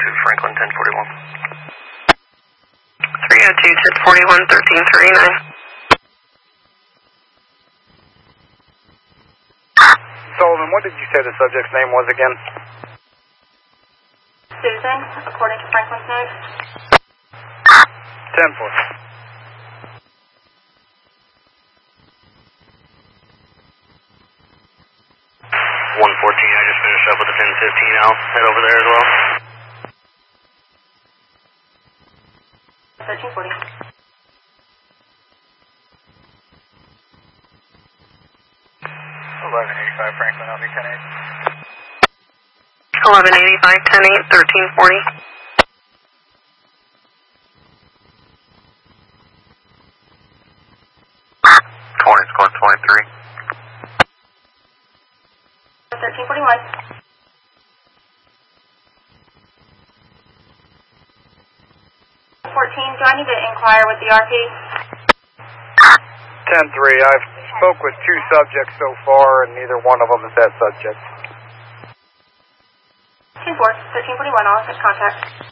Franklin 1041. 302 1041 1339. Sullivan, what did you say the subject's name was again? Susan, according to Franklin's notes. 10-4. 114, I just finished up with the 1015. I'll head over there as well. 1340. 1185 Franklin, I'll be 10-8. 1185 10-8 1340. Score 23. 1341. 14, do I need to inquire with the RP? 10-3, I've spoke with 2 subjects so far, and neither one of them is that subject. 10-4, 1341, all set contact.